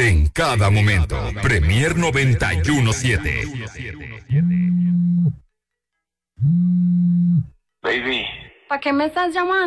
en cada momento. Premier 91.7. Baby. ¿Para qué me estás llamando?